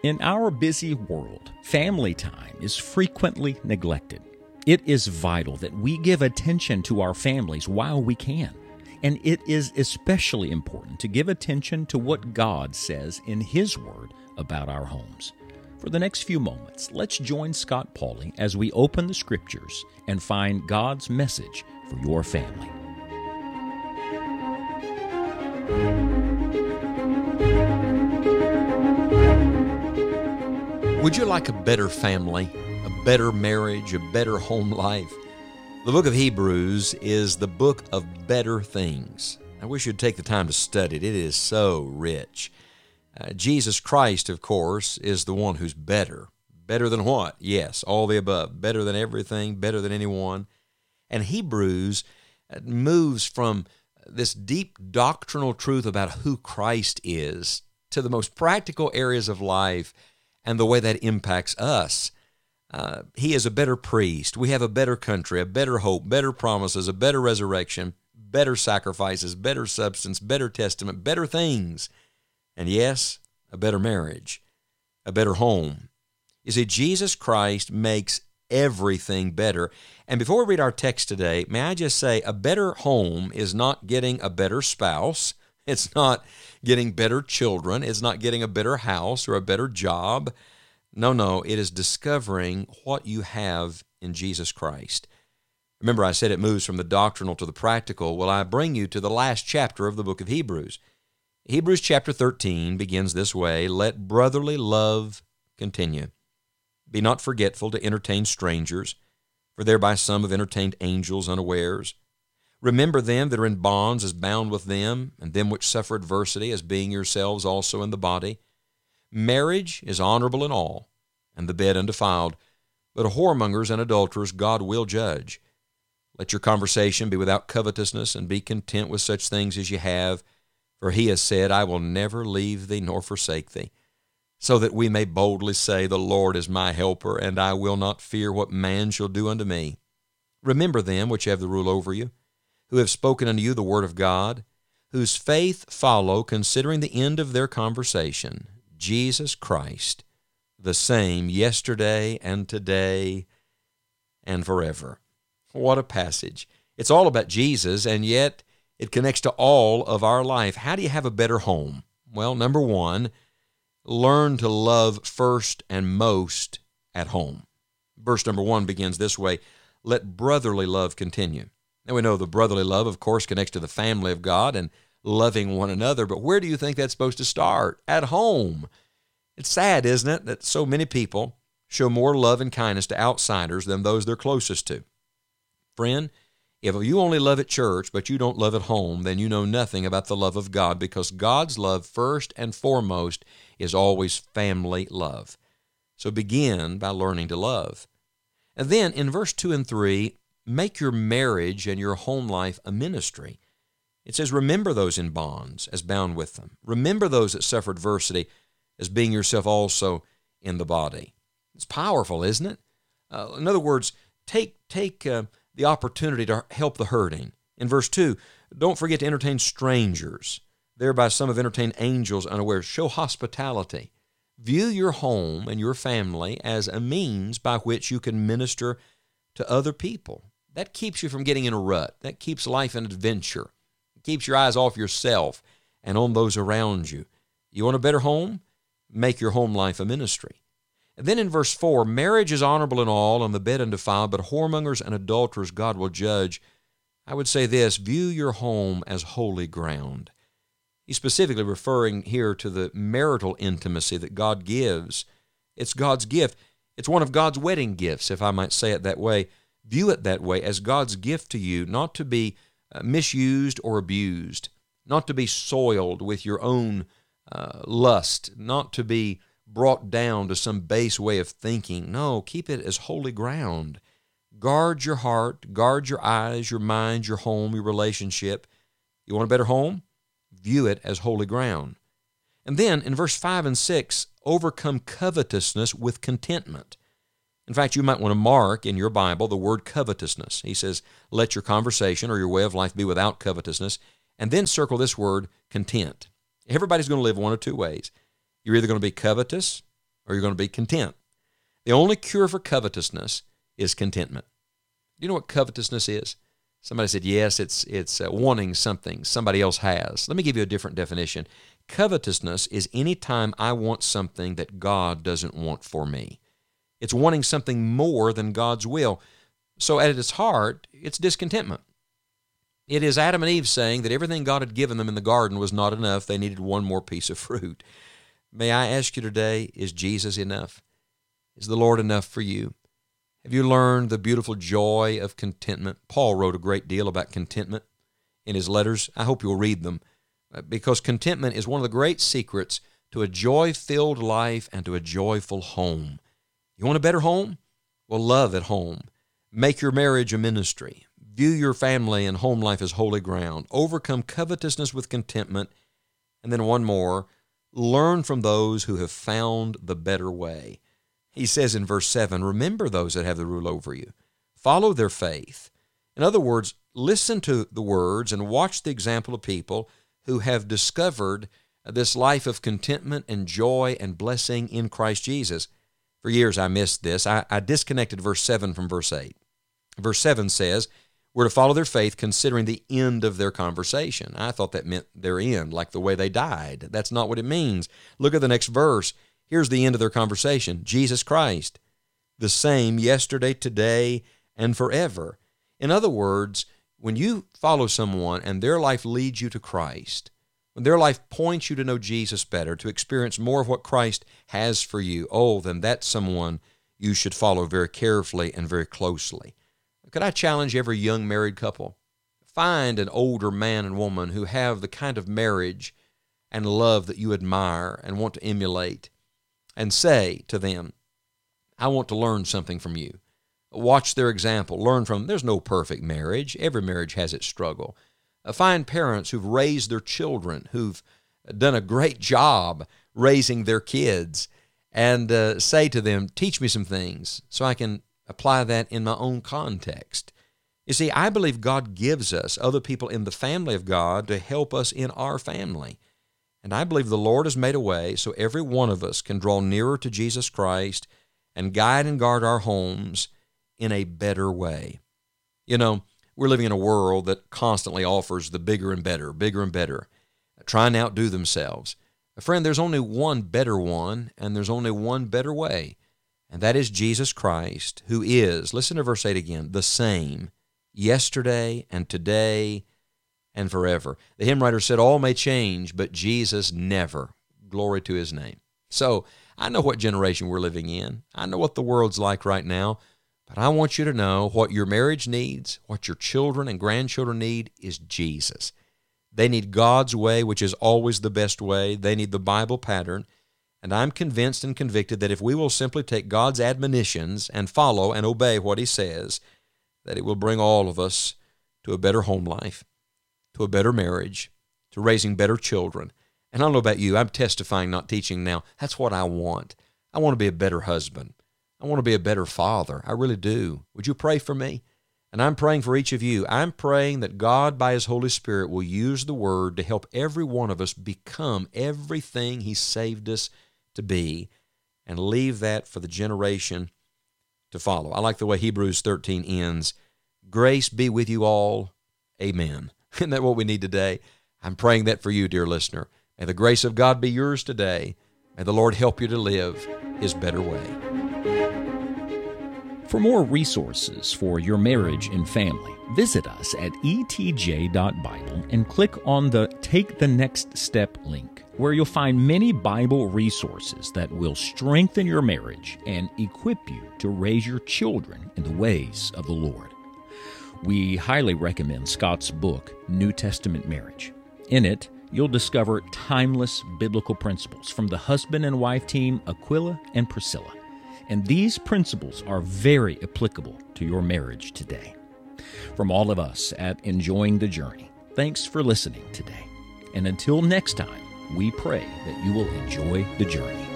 In our busy world, family time is frequently neglected. It is vital that we give attention to our families while we can. And it is especially important to give attention to what God says in His Word about our homes. For the next few moments, let's join Scott Pauley as we open the Scriptures and find God's message for your family. Would you like a better family, a better marriage, a better home life? The book of Hebrews is the book of better things. I wish you'd take the time to study it. It is so rich. Jesus Christ, of course, is the one who's better. Better than what? Yes, all the above. Better than everything, better than anyone. And Hebrews moves from this deep doctrinal truth about who Christ is to the most practical areas of life and the way that impacts us. He is a better priest. We have a better country, a better hope, better promises, a better resurrection, better sacrifices, better substance, better testament, better things. And yes, a better marriage, a better home. You see, Jesus Christ makes everything better. And before we read our text today, may I just say, a better home is not getting a better spouse. It's not getting better children. It's not getting a better house or a better job. No, it is discovering what you have in Jesus Christ. Remember, I said it moves from the doctrinal to the practical. Well, I bring you to the last chapter of the book of Hebrews. Hebrews chapter 13 begins this way: "Let brotherly love continue. Be not forgetful to entertain strangers, for thereby some have entertained angels unawares. Remember them that are in bonds as bound with them, and them which suffer adversity as being yourselves also in the body. Marriage is honorable in all, and the bed undefiled, but whoremongers and adulterers God will judge. Let your conversation be without covetousness, and be content with such things as you have, for He has said, I will never leave thee nor forsake thee, so that we may boldly say, the Lord is my helper, and I will not fear what man shall do unto me. Remember them which have the rule over you, who have spoken unto you the word of God, whose faith follow, considering the end of their conversation, Jesus Christ, the same yesterday and today and forever." What a passage. It's all about Jesus, and yet it connects to all of our life. How do you have a better home? Well, number one, learn to love first and most at home. Verse number 1 begins this way: "Let brotherly love continue." Now we know the brotherly love, of course, connects to the family of God and loving one another, but where do you think that's supposed to start? At home. It's sad, isn't it, that so many people show more love and kindness to outsiders than those they're closest to. Friend, if you only love at church, but you don't love at home, then you know nothing about the love of God, because God's love, first and foremost, is always family love. So begin by learning to love. And then in verse 2 and 3, make your marriage and your home life a ministry. It says, remember those in bonds as bound with them. Remember those that suffer adversity as being yourself also in the body. It's powerful, isn't it? In other words, take the opportunity to help the hurting. In verse 2, don't forget to entertain strangers. Thereby some have entertained angels unawares. Show hospitality. View your home and your family as a means by which you can minister to other people. That keeps you from getting in a rut. That keeps life an adventure. It keeps your eyes off yourself and on those around you. You want a better home? Make your home life a ministry. And then in verse 4, marriage is honorable in all, and the bed undefiled, but whoremongers and adulterers God will judge. I would say this: view your home as holy ground. He's specifically referring here to the marital intimacy that God gives. It's God's gift. It's one of God's wedding gifts, if I might say it that way. View it that way, as God's gift to you, not to be misused or abused, not to be soiled with your own lust, not to be brought down to some base way of thinking. No, keep it as holy ground. Guard your heart, guard your eyes, your mind, your home, your relationship. You want a better home? View it as holy ground. And then in verse 5 and 6, overcome covetousness with contentment. In fact, you might want to mark in your Bible the word covetousness. He says, let your conversation or your way of life be without covetousness, and then circle this word content. Everybody's going to live one of two ways. You're either going to be covetous or you're going to be content. The only cure for covetousness is contentment. Do you know what covetousness is? Somebody said, yes, it's wanting something somebody else has. Let me give you a different definition. Covetousness is any time I want something that God doesn't want for me. It's wanting something more than God's will. So at its heart, it's discontentment. It is Adam and Eve saying that everything God had given them in the garden was not enough. They needed one more piece of fruit. May I ask you today, is Jesus enough? Is the Lord enough for you? Have you learned the beautiful joy of contentment? Paul wrote a great deal about contentment in his letters. I hope you'll read them, because contentment is one of the great secrets to a joy-filled life and to a joyful home. You want a better home? Well, love at home. Make your marriage a ministry. View your family and home life as holy ground. Overcome covetousness with contentment. And then one more, learn from those who have found the better way. He says in verse 7, remember those that have the rule over you. Follow their faith. In other words, listen to the words and watch the example of people who have discovered this life of contentment and joy and blessing in Christ Jesus. For years I missed this. I disconnected verse 7 from verse 8. Verse 7 says, we're to follow their faith considering the end of their conversation. I thought that meant their end, like the way they died. That's not what it means. Look at the next verse. Here's the end of their conversation. Jesus Christ, the same yesterday, today, and forever. In other words, when you follow someone and their life leads you to Christ, when their life points you to know Jesus better, to experience more of what Christ has for you, oh, then that's someone you should follow very carefully and very closely. Could I challenge every young married couple? Find an older man and woman who have the kind of marriage and love that you admire and want to emulate, and say to them, I want to learn something from you. Watch their example. Learn from them. There's no perfect marriage. Every marriage has its struggle. Find parents who've raised their children, who've done a great job raising their kids, and say to them, teach me some things so I can apply that in my own context. You see, I believe God gives us other people in the family of God to help us in our family. And I believe the Lord has made a way so every one of us can draw nearer to Jesus Christ and guide and guard our homes in a better way. You know, we're living in a world that constantly offers the bigger and better, trying to outdo themselves. Friend, there's only one better one, and there's only one better way, and that is Jesus Christ, who is, listen to verse 8 again, the same yesterday and today and forever. The hymn writer said, all may change, but Jesus never. Glory to his name. So I know what generation we're living in. I know what the world's like right now, but I want you to know what your marriage needs, what your children and grandchildren need is Jesus. They need God's way, which is always the best way. They need the Bible pattern. And I'm convinced and convicted that if we will simply take God's admonitions and follow and obey what he says, that it will bring all of us to a better home life, to a better marriage, to raising better children. And I don't know about you, I'm testifying, not teaching now. That's what I want. I want to be a better husband. I want to be a better father. I really do. Would you pray for me? And I'm praying for each of you. I'm praying that God, by his Holy Spirit, will use the Word to help every one of us become everything he saved us to be, and leave that for the generation to follow. I like the way Hebrews 13 ends. Grace be with you all. Amen. Isn't that what we need today? I'm praying that for you, dear listener. May the grace of God be yours today. May the Lord help you to live his better way. For more resources for your marriage and family, visit us at etj.bible and click on the Take the Next Step link, where you'll find many Bible resources that will strengthen your marriage and equip you to raise your children in the ways of the Lord. We highly recommend Scott's book, New Testament Marriage. In it, you'll discover timeless biblical principles from the husband and wife team Aquila and Priscilla. And these principles are very applicable to your marriage today. From all of us at Enjoying the Journey, thanks for listening today. And until next time, we pray that you will enjoy the journey.